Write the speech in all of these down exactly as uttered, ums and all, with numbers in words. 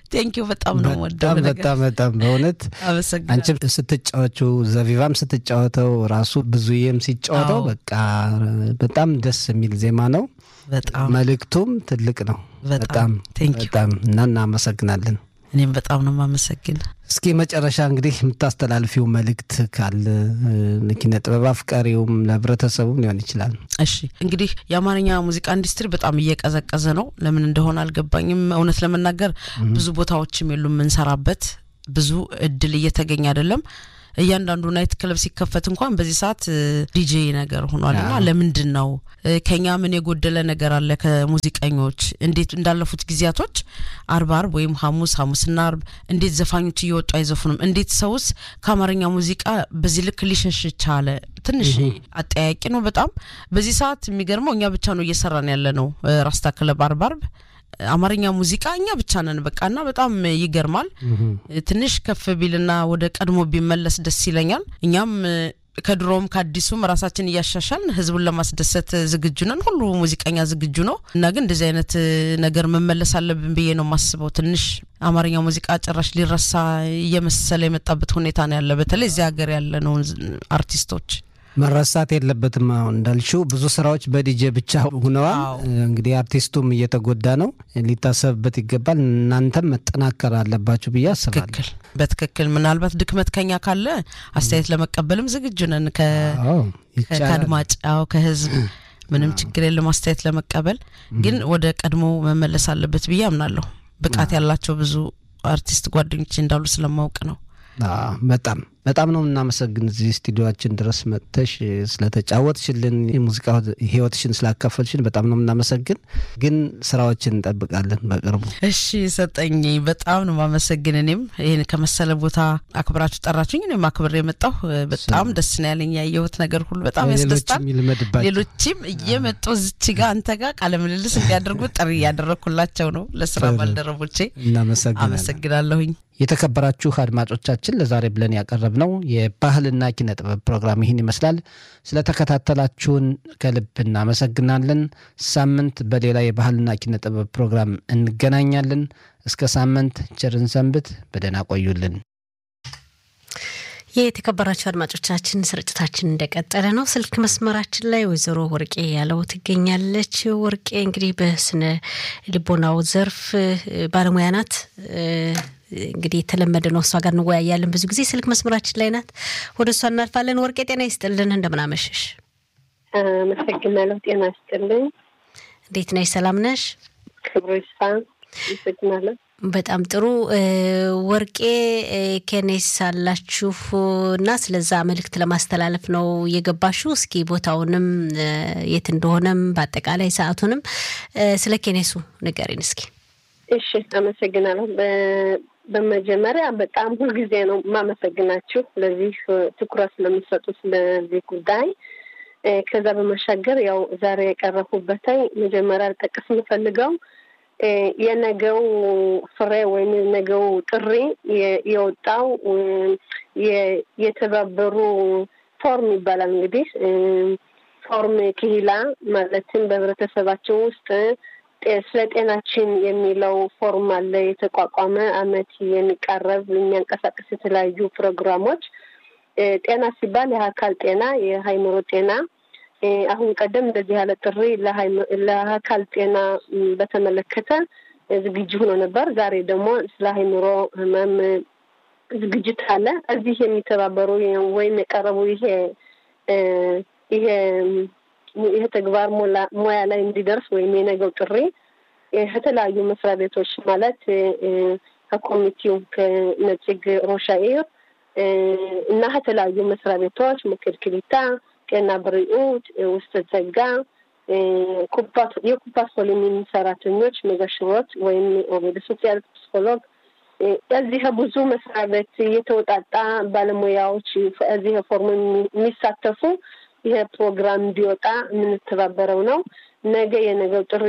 ቴንክ ዩ በጣም ነው ወደው በጣም በጣም በጣም በእውነት አንቺ ስትጫወቹ ዘቪቫም ስትጫወተው ራሱ ብዙዬም ሲጫወተው በቃ በጣም ደስ የሚል ዜማ ነው በጣም መልእክቱም ትልቅ ነው በጣም በጣም እናና መሰግናለን እኔም በጣም ነው ማመሰግን እስኪ መጨረሻ እንግዲህ የምታስተላልፊው መልእክት ካለ ለኪነ ጥበብ አፍቃሪውም ለህብረተሰቡም ሊሆን ይችላል እሺ እንግዲህ የአማርኛ ሙዚቃ ኢንዱስትሪ በጣም እየቀዘቀዘ ነው ለምን እንደሆነ አልገባኝም እውነት ለመናገር ብዙ ቦታዎችም የሉም እንሰራበት ብዙ እድል እየተገኘ አይደለም እያንዳንዱ ናይት ክለብ ሲከፈት እንኳን በዚህ ሰዓት ዲጄ ነገር ሆኗልና ለምንድን ነው ከኛ ምን የጎደለ ነገር አለ ከሙዚቀኞች እንዴት እንዳለፉት ጊዜያቶች አርብ አርብ ወይም ሐሙስ ሐሙስና አርብ እንዴት ዘፋኞች እየወጡ አይዘፉንም እንዴት ሰውስ ከአማርኛ ሙዚቃ በዚህ ልክ ሊሸሽ ቻለ ትንሽ አጠያቂ ነው በጣም በዚህ ሰዓት የሚገርመው እኛ ብቻ ነው እየሰራን ያለ ነው ራስታ ክለብ አርብ አርብ አማርኛ ሙዚቃኛ ብቻ ነን በቃና በጣም ይገርማል ትንሽ ከፍ ቢልና ወደ ቀድሞ ቢመለስ ደስ ይለኛል እኛም ከድሮም ካዲሱም ራሳችን ያሻሻልን ህዝቡን ለማስደሰት ዝግጁ ነን ሁሉ ሙዚቀኛ ዝግጁ ነው እና ግን እንደዚህ አይነት ነገር መመለስ አለብን ብዬ ነው ማስበው ትንሽ አማርኛ ሙዚቃ ጭራሽ ሊረሳ የመሰለ የመጣበት ሁኔታ ነው ያለ በተለይ እዚህ ሀገር ያለ ነው አርቲስቶች መረሳት የለበትም አሁን እንዳልሽው ብዙ ስራዎች በዲጄ ብቻ ሆነዋል እንግዲህ አርቲስቱም እየተጎዳ ነው ሊታሰብበት ይገባል እናንተም መጠናከር አለባችሁ ብዬ አስባለሁ ትክክል በትክክል ምናልባት ድክመት ከኛ ካለ አስተያየት ለመቀበልም ዝግጁ ነን ከ ከአድማጭ አው ከህዝብ ምንም ችግር የለም አስተያየት ለመቀበል ግን ወደ ቀድሞ መመለስ አለበት ብዬ አምናለሁ ብቃት ያላቸው ብዙ አርቲስት ጓደኞች እንዳሉ ስለማውቅ ነው አዎ በጣም በጣም ነው እናመሰግን እዚህ ስቱዲዮአችን ድረስ መጥተሽ ስለተጫወትሽልን የሙዚቃ ህይወትሽን ስላካፈልሽን በጣም ነው እናመሰግን ግን ስራዎችን እንጠብቃለን በቅርቡ እሺ ሰጠኝ በጣም ነው ማመሰግን እኔም ይሄን ከመሰለ ቦታ አክብራችሁ ጠራችሁኝ እኔም አክብሬ የመጣው በጣም ደስ ነው ያለኝ ያየሁት ነገር ሁሉ በጣም ያስደስታል ሌሎችም እየመጡ እዚህ ጋር አንተ ጋር ቃለ ምልልስ እንዲያደርጉ ጥሪ ያደረኩላቸው ነው ለስራ ባልደረቦቼ እናመሰግናለሁኝ የተከበራችሁ አድማጮቻችን ለዛሬ ብለን ያቀረብነው የባህልና ኪነ ጥበብ ፕሮግራም ይህን ይመስላል ስለተከታተላችሁን ከልብ እናመሰግናለን ሳምንት በሌላ የባህልና ኪነ ጥበብ ፕሮግራም እንገናኛለን እስከ ሳምንት ቸርን ሰንብት በደህና ቆዩልን የተከበራችሁ አድማጮቻችን ስርጭታችን እንደቀጠለ ነው ስልክ መስመራችን ላይ ወይዘሮ ወርቄ ያለው ትገኛለች ወርቄ እንግዲህ በስነ ልቦናው ዘርፍ ባለሙያ ናት እንግዲህ ተለመደ ነው እሷ ጋር ነው ያያለን ብዙ ጊዜ ስልክ መስመራችን ላይ ናት ወደሷ እናልፋለን ወርቄ ጤና ይስጥልን እንደምን አመሸሽ መሰግናለሁ ጤና ይስጥልኝ እንዴት ነሽ ሰላም ነሽ ክብሩ ይስፋ መሰግናለሁ በጣም ጥሩ ወርቄ ከኔስ አላችሁና ስለዛ መልእክት ለማስተላለፍ ነው የገባሽው እስኪ ቦታውንም የት እንደሆነም በአጠቃላይ ሰዓቱንም ስለ ከኔሱ ንገሪን እስኪ እሺ አመሰግናለሁ በመጀመሪያ በጣም ሁሉ ጊዜ ነው ማመሰግናችሁ ለዚህ ትኩረት ስለምትሰጡት ለዚህ ጉዳይ ከዛ በመሻገር ያው ዛሬ የቀረሁበት መጀመሪያ ልጠቅስ የምፈልገው የነገው ፍሬ ወይም የነገው ጥሪ የወጣው የተባበሩ ፎርም ይባላል እንግዲህ ፎርም ክሂላ ማለትም በህብረተሰባችን ውስጥ ስለጤናችን የሚለው ፎርም አለ የተቋቋመ አመት የሚቀርብ የሚያንቀሳቅስ የተለያዩ ፕሮግራሞች ጤና ሲባል የአካል ጤና የሃይምሮ ጤና አሁን ቀደም እንደዚህ ያለ ጥሪ ለአካል ጤና በተመለከተ ዝግጁ ሆኖ ነበር ዛሬ ደግሞ ስለ ሃይምሮ ህመም ዝግጅት አለ እዚህ የሚተባበሩ ወይም የቀረቡ ይሄ ይሄ ይሄ ተግባር ሙያ ላይ እንዲደርስ ወይም የነገው ጥሪ የተለያዩ መስሪያ ቤቶች ማለት ከኮሚቴው ከነጭግ ሮሻኤር እና የተለያዩ መስሪያ ቤቶች ምክርክሪታ ጤና ብሪኡት ውስጥ ተዘጋ ኩፓት የኩፓት ፖሊሚን ሰራተኞች መጋሽሮት ወይም ወደ ሶሻል ፒሲኮሎጂ እዚህ ብዙ መስሪያ ቤት የተወጣጣ ባለሙያዎች እዚህ ፎርም የሚሳተፉ ይሄ ፕሮግራም እንዲወጣ ምን ተባበረው ነው ነገ የነገው ጥሪ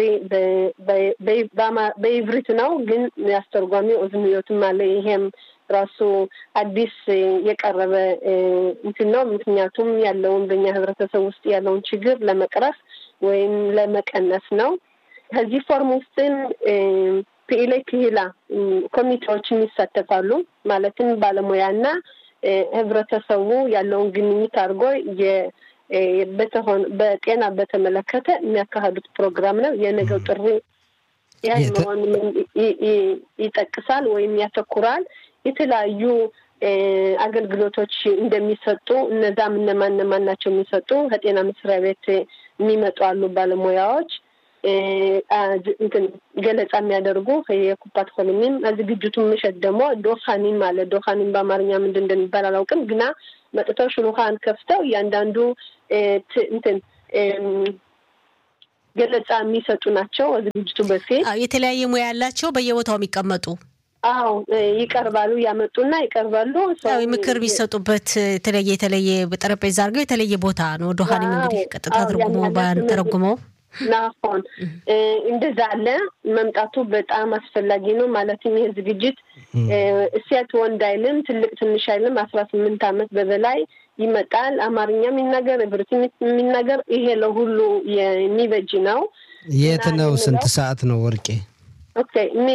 በኢብሪት ነው ግን ያስተርጓሚው እዝሚዮትም አለ ይሄም ራሱ አዲስ የቀረበ እንትን ነው ምክንያቱም ያለውን በእኛ ህብረተሰብ ውስጥ ያለውን ችግር ለመቅረፍ ወይም ለመቀነስ ነው ከዚህ ፎርም ውስጥ ፒኤሌ ክሂላ ኮሚቴዎችን ይሳተፋሉ ማለትም ባለሙያና ህብረተሰቡ ያለውን ግንኙነት አድርጎ የበተሆነ በጤና በተመለከተ የሚያካሂዱት ፕሮግራም ነው የነገው ጥሪ ያይመሆን ይጠቅሳል ወይም ያተኩራል የተለያዩ አገልግሎቶች እንደሚሰጡ እነዛም እነማን እነማን ናቸው የሚሰጡ ከጤና መስሪያ ቤት የሚመጡ አሉ ባለሙያዎች እንትን ገለጻ የሚያደርጉ የኩፓት ኮሎኒም ዝግጅቱን ምሽት ደግሞ ዶኻኒም አለ ዶኻኒም በአማርኛ ምንድን እንደሚባል አላውቅም ግና መጥተው ሽሉኻን ከፍተው ያንዳንዱ እንትን ገለጻ የሚሰጡ ናቸው ዝግጅቱ በፊት አዎ የተለያየ ሙያ ያላቸው በየቦታው የሚቀመጡ አዎ ይቀርባሉ ያመጡና ይቀርባሉ ሰው ምክር ቢሰጡበት የተለየ የተለየ በጠረጴዛ አድርገው የተለየ ቦታ ነው ዶኻኒም እንግዲህ ቀጥታ አድርጎ ባን ተረጉመው ናሆን እንደዛ አለ መምጣቱ በጣም አስፈላጊ ነው ማለትም ይሄ ዝግጅት እሲያት ወንድ አይልም ትልቅ ትንሽ አይልም አስራ ስምንት አመት በበላይ ይመጣል አማርኛ የሚናገር ብርትም የሚናገር ይሄ ለሁሉ የሚበጅ ነው የት ነው ስንት ሰዓት ነው ወርቄ ኦኬ ሚ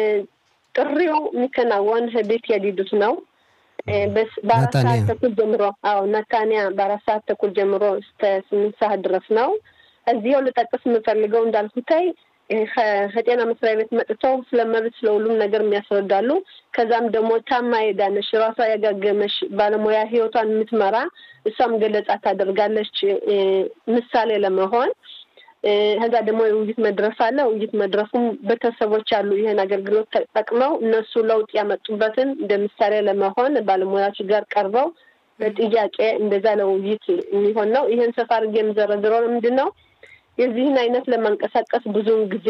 ጥሪው የሚከናወን ቤት ያዲዱት ነው በስ ባራሳት ተኩል ጀምሮ አዎ ናታንያ ባራሳት ተኩል ጀምሮ እስከ ስምንት ሰዓት ድረስ ነው እዚያው ለተጠቅስ የምፈልገው እንዳልኩታይ ከጤና መስሪያ ቤት መጥተው ስለመብት ስለሁሉም ነገር የሚያስረዳሉ ከዛም ደግሞ ታማይ ዳነሽ ራሷ ያጋገመሽ ባለሙያ ህይወቷን የምትመራ እሷም ገለጻ ታደርጋለች ምሳሌ ለመሆን ከዛ ደግሞ ውይይት መድረስ አለ ውይይት መድረሱም በተሰቦች አሉ ይሄን አገልግሎት ተጠቅመው እነሱ ለውጥ ያመጡበትን እንደምሳሌ ለመሆን ባለሙያዎች ጋር ቀርበው በጥያቄ እንደዛ ለውይይት የሚሆን ነው ይሄን ሰፋር ገም ዘረዝረው ምንድነው የዚህን አይነት ለማንቀሳቀስ ብዙውን ጊዜ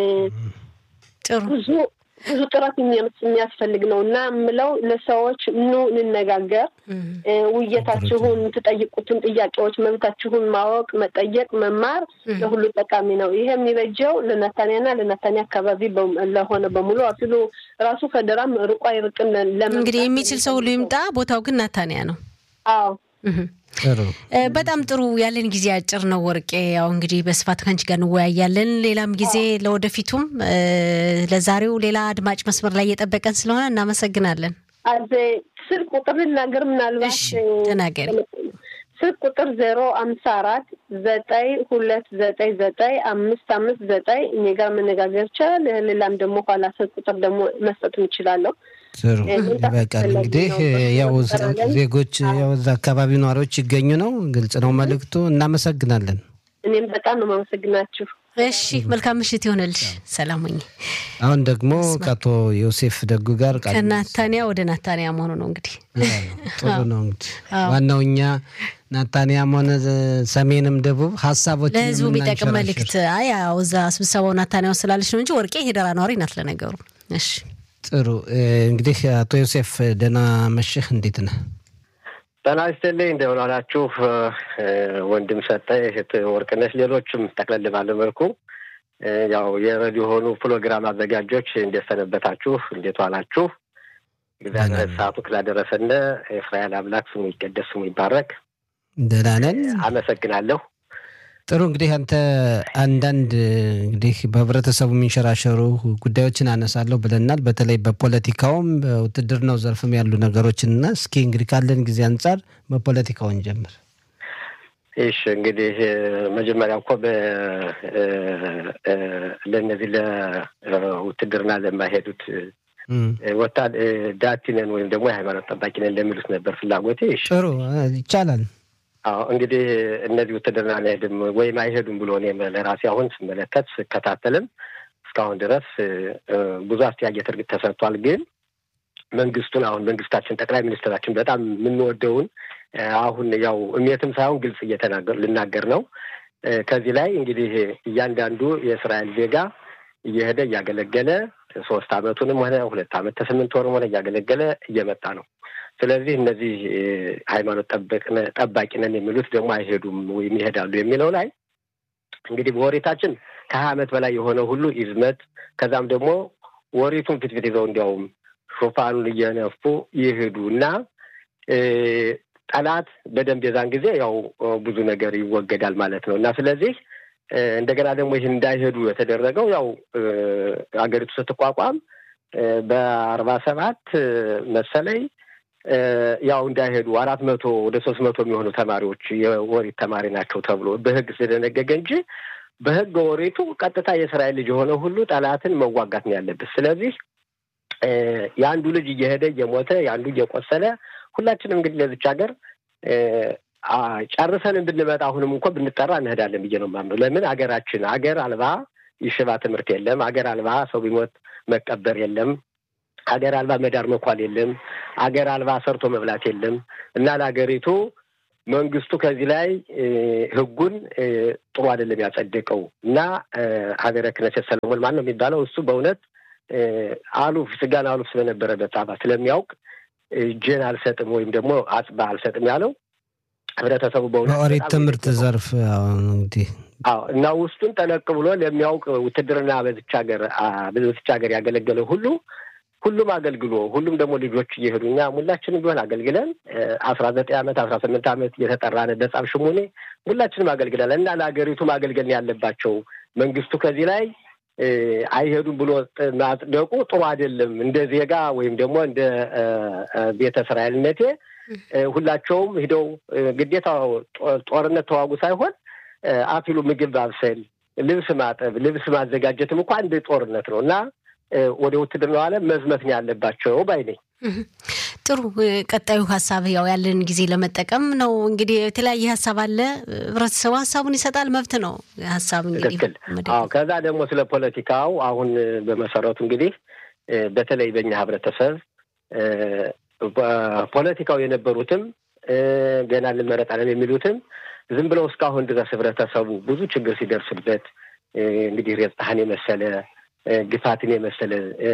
ጥሩ ብዙ ብዙ ጥራት የሚያስፈልግ ነውና ምለው ለሰዎች ኑ እንነጋገር ውይይታችሁን ተጠይቁትን ጥያቄዎች መብታችሁን ማወቅ መጠየቅ መማር ለሁሉ ጠቃሚ ነው ይሄ የሚበጀው ለናታንያና ለናታንያ አካባቢ ለሆነ በሙሉ አፍሉ ራሱ ፈደራም ርቋ ይርቅም ለምን እንግዲህ የሚችል ሰው ሁሉ ይምጣ ቦታው ግን ናታንያ ነው አዎ በጣም ጥሩ ያለን ጊዜ አጭር ነው ወርቄ ያው እንግዲህ በስፋት ካንቺ ጋር እንወያያለን ሌላም ጊዜ ለወደፊቱም ለዛሬው ሌላ አድማጭ መስመር ላይ እየጠበቀን ስለሆነ እናመሰግናለን አዘ ስልክ ቁጥር ልናገር ምናልባት ተናገሪ ስልክ ቁጥር ዜሮ አምሳ አራት ዘጠኝ ሁለት ዘጠኝ ዘጠኝ አምስት አምስት ዘጠኝ እኔ ጋር መነጋገር ይችላል ሌላም ደግሞ ኋላ ስልክ ቁጥር ደግሞ መስጠት እንችላለን ጥሩ ይበቃል እንግዲህ ያው ዜጎች ያው እዛ አካባቢ ነዋሪዎች ይገኙ ነው ግልጽ ነው መልእክቱ እናመሰግናለን እኔም በጣም ነው ማመሰግናችሁ እሺ መልካም ምሽት ይሆነልሽ ሰላም ሁኚ አሁን ደግሞ ከአቶ ዮሴፍ ደጉ ጋር ቃል ከናታንያ ወደ ናታንያ መሆኑ ነው እንግዲህ ጥሩ ነው እንግዲህ ዋናውኛ ናታንያም ሆነ ሰሜንም ደቡብ ሐሳቦች ለህዝቡ የሚጠቅም መልእክት አይ ያው እዛ ስብሰባው ናታንያው ስላለሽ ነው እንጂ ወርቄ ሄደራ ነዋሪ ናት ለነገሩ እሺ ጥሩ እንግዲህ አቶ ዮሴፍ ደና መሽህ እንዴት ነህ ደና ይስጥልኝ እንደምን አላችሁ ወንድም ሰጠኝ እህት ወርቅነሽ ሌሎችም ተቀለል ባለ መልኩ ያው የሬዲዮ ሆኑ ፕሮግራም አዘጋጆች እንዴት ሰነበታችሁ እንዴት ዋላችሁ እግዚአብሔር ሰዓቱ ስላደረሰን እስራኤል አምላክ ስሙ ይቀደስ ስሙ ይባረክ ደህና ነን አመሰግናለሁ ጥሩ እንግዲህ አንተ አንዳንድ እንግዲህ በህብረተሰቡ የሚንሸራሸሩ ጉዳዮችን አነሳለሁ ብለናል በተለይ በፖለቲካውም በውትድርናው ዘርፍም ያሉ ነገሮችንና እስኪ እንግዲህ ካለን ጊዜ አንፃር በፖለቲካውን ጀምር እሺ እንግዲህ መጀመሪያ እኮ በ ለነዚህ ለውትድርና ለማይሄዱት ወጣት ዳቲነን ወይም ደግሞ የሃይማኖት ጠባቂ ነን ለሚሉት ነበር ፍላጎቴ እሺ ጥሩ ይቻላል አዎ እንግዲህ እነዚህ ውትድርና አይሄድም ወይም አይሄዱም ብሎ ነው ለራሴ አሁን ስመለከት ስከታተልም እስካሁን ድረስ ብዙ አስተያየት እርግጥ ተሰጥቷል ግን መንግስቱን አሁን መንግስታችን ጠቅላይ ሚኒስትራችን በጣም የምንወደውን አሁን ያው እሜትም ሳይሆን ግልጽ እየተናገር ልናገር ነው ከዚህ ላይ እንግዲህ እያንዳንዱ የእስራኤል ዜጋ እየሄደ እያገለገለ ሶስት አመቱንም ሆነ ሁለት አመት ከስምንት ወርም ሆነ እያገለገለ እየመጣ ነው ስለዚህ እነዚህ ሃይማኖት ጠበቅነ ጠባቂ ነን የሚሉት ደግሞ አይሄዱም ወይም ይሄዳሉ የሚለው ላይ እንግዲህ በወሬታችን ከሀያ አመት በላይ የሆነ ሁሉ ይዝመት ከዛም ደግሞ ወሬቱን ፍትፍት ይዘው እንዲያውም ሾፋኑን እየነፉ ይሄዱና ጠላት በደንብ የዛን ጊዜ ያው ብዙ ነገር ይወገዳል ማለት ነውና ስለዚህ እንደገና ደግሞ ይህን እንዳይሄዱ የተደረገው ያው አገሪቱ ስትቋቋም በአርባ ሰባት መሰለኝ ያው እንዳይሄዱ አራት መቶ ወደ ሶስት መቶ የሚሆኑ ተማሪዎች የወሪት ተማሪ ናቸው ተብሎ በህግ ስለደነገገ እንጂ በህግ ወሪቱ ቀጥታ የእስራኤል ልጅ የሆነ ሁሉ ጠላትን መዋጋት ነው ያለበት። ስለዚህ ያንዱ ልጅ እየሄደ እየሞተ ያንዱ እየቆሰለ ሁላችንም እንግዲህ ለዚች ሀገር ጨርሰን ብንመጣ አሁንም እንኳን ብንጠራ እንሄዳለን ብዬ ነው የማምነው። ለምን ሀገራችን ሀገር አልባ ይሽባ ትምህርት የለም፣ ሀገር አልባ ሰው ቢሞት መቀበር የለም፣ ሀገር አልባ መዳር መኳል የለም፣ ሀገር አልባ ሰርቶ መብላት የለም እና ለሀገሪቱ መንግስቱ ከዚህ ላይ ህጉን ጥሩ አይደለም ያጸደቀው እና ሀገረ ክህነት ሰለሞን ማን ነው የሚባለው እሱ በእውነት አሉፍ ስጋን አሉፍ ስለነበረ በጣም ስለሚያውቅ እጄን አልሰጥም ወይም ደግሞ አጽባ አልሰጥም ያለው ህብረተሰቡ በእውነት በኦሪት ትምህርት ዘርፍ እንግዲህ አዎ እና ውስጡን ጠለቅ ብሎ ለሚያውቅ ውትድርና በዚች ሀገር በዚች ሀገር ያገለገለ ሁሉ ሁሉም አገልግሎ ሁሉም ደግሞ ልጆች እየሄዱኛ ሁላችንም ቢሆን አገልግለን አስራ ዘጠኝ አመት አስራ ስምንት አመት የተጠራነ በጻፍ ሽሙኔ ሁላችንም አገልግለን እና ለሀገሪቱ ማገልገል ያለባቸው መንግስቱ ከዚህ ላይ አይሄዱም ብሎ ማጽደቁ ጥሩ አይደለም። እንደ ዜጋ ወይም ደግሞ እንደ ቤተ እስራኤልነቴ ሁላቸውም ሄደው ግዴታ ጦርነት ተዋጉ ሳይሆን አፊሉ ምግብ ማብሰል፣ ልብስ ማጠብ፣ ልብስ ማዘጋጀትም እንኳን አንድ ጦርነት ነው እና ወደ ውትድርናው ዓለም መዝመት ነው ያለባቸው ባይ ነኝ። ጥሩ ቀጣዩ ሐሳብ ያው ያለን ጊዜ ለመጠቀም ነው። እንግዲህ የተለያየ ሐሳብ አለ፣ ህብረተሰቡ ሐሳቡን ይሰጣል፣ መብት ነው ሐሳብ እንግዲህ። አዎ ከዛ ደግሞ ስለ ፖለቲካው አሁን በመሰረቱ እንግዲህ በተለይ በእኛ ህብረተሰብ ፖለቲካው የነበሩትም ገና ልመረጣለን የሚሉትም ዝም ብለው እስካሁን ድረስ ህብረተሰቡ ብዙ ችግር ሲደርስበት እንግዲህ ሬጽሃን የመሰለ ግፋትን የመሰለ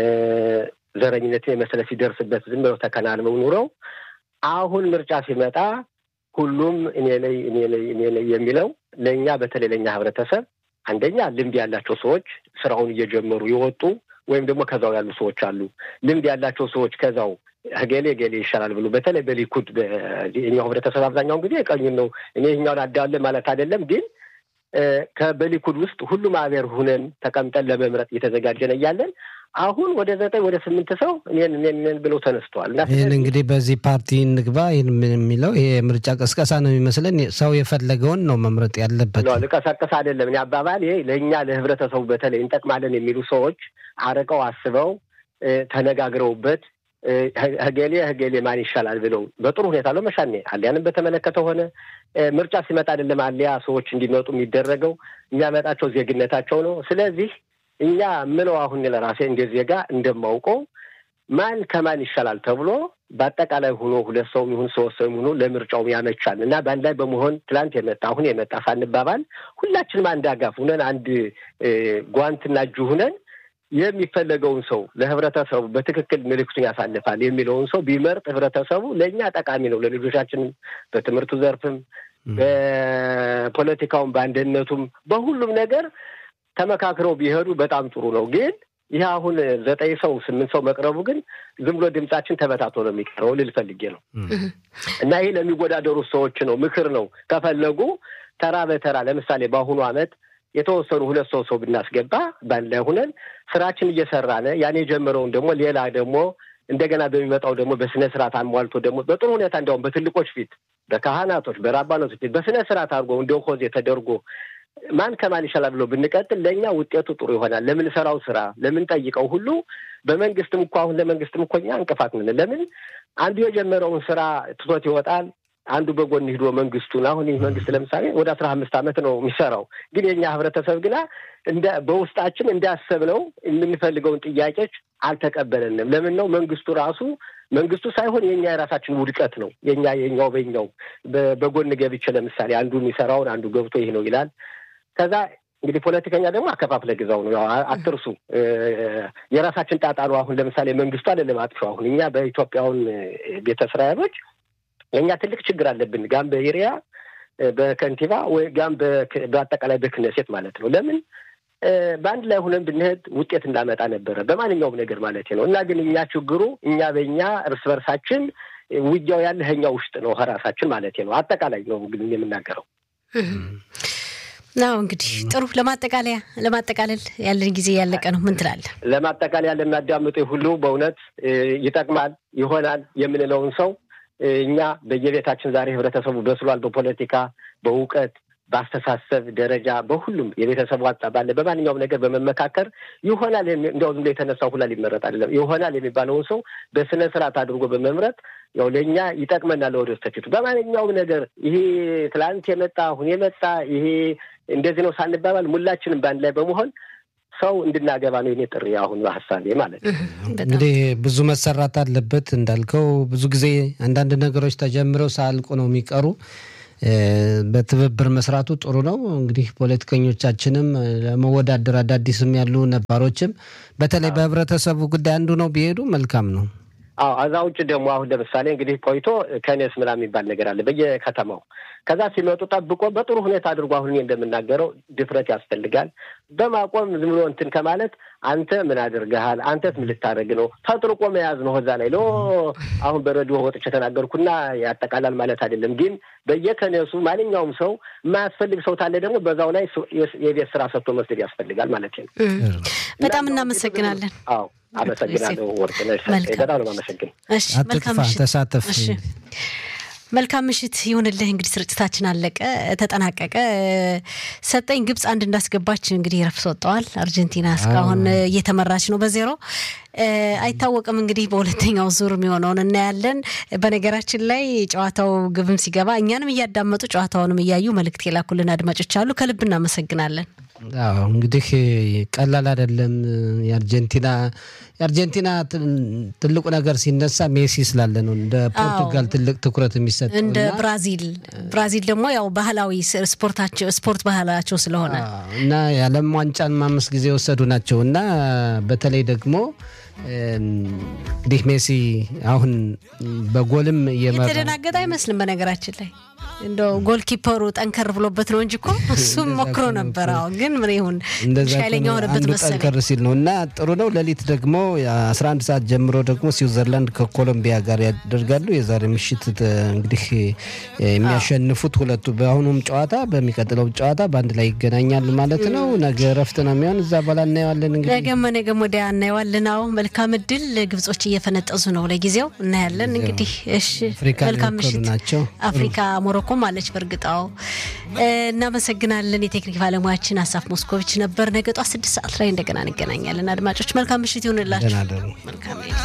ዘረኝነትን የመሰለ ሲደርስበት ዝም ብለው ተከናንበው ኑረው አሁን ምርጫ ሲመጣ ሁሉም እኔ ላይ እኔ ላይ እኔ ላይ የሚለው ለኛ በተለይ ለኛ ህብረተሰብ አንደኛ ልምድ ያላቸው ሰዎች ስራውን እየጀመሩ ይወጡ ወይም ደግሞ ከዛው ያሉ ሰዎች አሉ። ልምድ ያላቸው ሰዎች ከዛው ገሌ ገሌ ይሻላል ብሎ በተለይ በሊኩድ የኛው ህብረተሰብ አብዛኛው እንግዲህ የቀኙን ነው እኔ ይኛውን አዳለ ማለት አይደለም ግን ከበሊኩድ ውስጥ ሁሉም አብሔር ሆነን ተቀምጠን ለመምረጥ እየተዘጋጀን እያለን አሁን ወደ ዘጠኝ ወደ ስምንት ሰው እኔን እኔን ብለው ተነስተዋል። ይሄን እንግዲህ በዚህ ፓርቲ እንግባ ይሄን ምን የሚለው ይሄ ምርጫ ቀስቀሳ ነው የሚመስለን። ሰው የፈለገውን ነው መምረጥ ያለበት ነው። ለቀስቀሳ አይደለም። እኔ አባባል ይሄ ለኛ ለህብረተሰቡ በተለይ እንጠቅማለን የሚሉ ሰዎች አረቀው አስበው ተነጋግረውበት ህገሌ ህገሌ ማን ይሻላል ብለው በጥሩ ሁኔታ ነው መሻኔ አሊያንም በተመለከተ ሆነ ምርጫ ሲመጣ አይደለም አሊያ ሰዎች እንዲመጡ የሚደረገው የሚያመጣቸው ዜግነታቸው ነው። ስለዚህ እኛ ምለው አሁን ለራሴ እንደ ዜጋ እንደማውቀው ማን ከማን ይሻላል ተብሎ በአጠቃላይ ሆኖ ሁለት ሰው ይሁን ሶስት ሰው ይሁን ለምርጫው ያመቻል እና በአንድ ላይ በመሆን ትላንት የመጣ አሁን የመጣ ሳንባባል ሁላችንም አንድ አጋፍ ሆነን አንድ ጓንትና እጅ ሆነን የሚፈለገውን ሰው ለህብረተሰቡ በትክክል ምልክቱን ያሳልፋል የሚለውን ሰው ቢመርጥ ህብረተሰቡ ለኛ ጠቃሚ ነው። ለልጆቻችን በትምህርቱ ዘርፍም በፖለቲካውም በአንድነቱም በሁሉም ነገር ተመካክረው ቢሄዱ በጣም ጥሩ ነው። ግን ይሄ አሁን ዘጠኝ ሰው ስምንት ሰው መቅረቡ ግን ዝም ብሎ ድምጻችን ተበታቶ ነው የሚቀረው ልል ፈልጌ ነው እና ይሄ ለሚወዳደሩ ሰዎች ነው ምክር ነው። ከፈለጉ ተራ በተራ ለምሳሌ በአሁኑ አመት የተወሰኑ ሁለት ሰው ሰው ብናስገባ ባለ ሆነን ስራችን እየሰራነ ያኔ ጀመረውን ደግሞ ሌላ ደግሞ እንደገና በሚመጣው ደግሞ በስነ ስርዓት አሟልቶ ደግሞ በጥሩ ሁኔታ እንደውም በትልቆች ፊት በካህናቶች በራባኖች ፊት በስነ ስርዓት አድርጎ እንደው ሆዜ ተደርጎ ማን ከማን ይሻላል ብሎ ብንቀጥል ለኛ ውጤቱ ጥሩ ይሆናል። ለምን ሰራው ስራ ለምን ጠይቀው ሁሉ በመንግስትም እንኳን አሁን ለመንግስትም እኮ እኛ እንቅፋት ነን። ለምን አንዱ የጀመረውን ስራ ትቶት ይወጣል አንዱ በጎን ሄዶ መንግስቱን አሁን ይህ መንግስት ለምሳሌ ወደ አስራ አምስት አመት ነው የሚሰራው። ግን የኛ ህብረተሰብ ግና እንደ በውስጣችን እንዳሰብነው የምንፈልገውን ጥያቄዎች አልተቀበለንም። ለምን ነው መንግስቱ ራሱ መንግስቱ ሳይሆን የኛ የራሳችን ውድቀት ነው። የኛ የኛው በእኛው በጎን ገብቼ ለምሳሌ አንዱ የሚሰራውን አንዱ ገብቶ ይሄ ነው ይላል። ከዛ እንግዲህ ፖለቲከኛ ደግሞ አከፋፍለ ግዛው ነው ያው አትርሱ የራሳችን ጣጣ ነው። አሁን ለምሳሌ መንግስቱ አይደለም አጥፋው። አሁን እኛ በኢትዮጵያውን ቤተ እስራኤሎች የኛ ትልቅ ችግር አለብን። ጋም በኤሪያ በከንቲባ ወይ ጋም በአጠቃላይ በክነሴት ማለት ነው። ለምን በአንድ ላይ ሆነን ብንሄድ ውጤት እንዳመጣ ነበረ በማንኛውም ነገር ማለት ነው። እና ግን እኛ ችግሩ እኛ በእኛ እርስ በርሳችን ውጊያው ያለ ኸኛ ውስጥ ነው ራሳችን ማለት ነው። አጠቃላይ ነው ግን የምናገረው። ነው እንግዲህ ጥሩ ለማጠቃለያ ለማጠቃለል ያለን ጊዜ ያለቀ ነው ምን ትላለህ ለማጠቃለያ ለማዳመጡ ሁሉ በእውነት ይጠቅማል ይሆናል የምንለውን ሰው እኛ በየቤታችን ዛሬ ህብረተሰቡ በስሏል በፖለቲካ በእውቀት በአስተሳሰብ ደረጃ በሁሉም የቤተሰቡ አጣባለ በማንኛውም ነገር በመመካከር ይሆናል እንደው ዝም ብሎ የተነሳው ሁላ ሊመረጥ አይደለም ይሆናል የሚባለውን ሰው በስነ ስርዓት አድርጎ በመምረጥ ያው ለኛ ይጠቅመናል ወደ ወደፊት በማንኛውም ነገር ይሄ ትላንት የመጣ አሁን የመጣ ይሄ እንደዚህ ነው ሳንባባል ሙላችንም ባንድ ላይ በመሆን ሰው እንድናገባ ነው የኔ ጥሪ አሁን በሐሳቤ ማለት ነው እንግዲህ ብዙ መሰራት አለበት እንዳልከው ብዙ ጊዜ አንዳንድ ነገሮች ተጀምረው ሳልቁ ነው የሚቀሩ በትብብር መስራቱ ጥሩ ነው እንግዲህ ፖለቲከኞቻችንም ለመወዳደር አዳዲስም ያሉ ነባሮችም በተለይ በህብረተሰቡ ጉዳይ አንዱ ነው ቢሄዱ መልካም ነው አዎ አዛውጭ ደግሞ አሁን ለምሳሌ እንግዲህ ቆይቶ ከነስ ምናምን የሚባል ነገር አለ በየከተማው ከዛ ሲመጡ ጠብቆ በጥሩ ሁኔታ አድርጎ አሁን እንደምናገረው ድፍረት ያስፈልጋል በማቆም ዝም ብሎ እንትን ከማለት አንተ ምን አድርገሃል አንተስ ምን ልታረግ ነው ተጥርቆ መያዝ ነው እዛ ላይ ነው አሁን በረዲዮ ወጥቼ ተናገርኩና ያጠቃላል ማለት አይደለም ግን በየከነሱ ማንኛውም ሰው ማያስፈልግ ሰው ታለ ደግሞ በዛው ላይ የቤት ስራ ሰጥቶ መስደድ ያስፈልጋል ማለት ነው በጣም እናመሰግናለን አዎ አመሰግናለሁ ወርቅነሽ በጣም ነው ማመሰግን እሺ መልካም ተሳተፍ እሺ መልካም ምሽት ይሁንልህ እንግዲህ ስርጭታችን አለቀ ተጠናቀቀ ሰጠኝ ግብጽ አንድ እንዳስገባች እንግዲህ ረፍት ወጣዋል አርጀንቲና እስካሁን እየተመራች ነው በዜሮ አይታወቅም እንግዲህ በሁለተኛው ዙር የሚሆነውን እናያለን በነገራችን ላይ ጨዋታው ግብም ሲገባ እኛንም እያዳመጡ ጨዋታውንም እያዩ መልእክት የላኩልን አድማጮች አሉ ከልብ እናመሰግናለን አዎ እንግዲህ ቀላል አይደለም የአርጀንቲና የአርጀንቲና ትልቁ ነገር ሲነሳ ሜሲ ስላለ ነው እንደ ፖርቱጋል ትልቅ ትኩረት የሚሰጠው እንደ ብራዚል ብራዚል ደግሞ ያው ባህላዊ ስፖርታቸው ስፖርት ባህላቸው ስለሆነ እና የዓለም ዋንጫን ማምስ ጊዜ ወሰዱ ናቸውና በተለይ ደግሞ እንግዲህ ሜሲ አሁን በጎልም የመራ የተደናገጠ አይመስልም በነገራችን ላይ እንደው ጎልኪፐሩ ጠንከር ብሎበት ነው እንጂ እኮ እሱም ሞክሮ ነበር አዎ ግን ምን ይሁን ሻይለኛው ሆነበት መሰለኝ ጠንከር ሲል ነውና ጥሩ ነው ለሊት ደግሞ አስራ አንድ ሰዓት ጀምሮ ደግሞ ስዊዘርላንድ ከኮሎምቢያ ጋር ያደርጋሉ የዛሬ ምሽት እንግዲህ የሚያሸንፉት ሁለቱ በአሁኑም ጨዋታ በሚቀጥለው ጨዋታ ባንድ ላይ ይገናኛሉ ማለት ነው ነገ ረፍት ነው የሚሆን እዛ በኋላ እናያለን እንግዲህ ነገ ነገ ወዲያ እናያለን አዎ መልካም እድል ግብጾች እየፈነጠዙ ነው ለጊዜው እናያለን እንግዲህ እሺ መልካም ምሽት ናቸው አፍሪካ ሞሮኮ ማለች በርግጣው እናመሰግናለን የቴክኒክ ባለሙያችን አሳፍ ሞስኮቪች ነበር ነገ ጧት ስድስት ሰዓት ላይ እንደገና እንገናኛለን አድማጮች መልካም ምሽት ይሁንላችሁ መልካም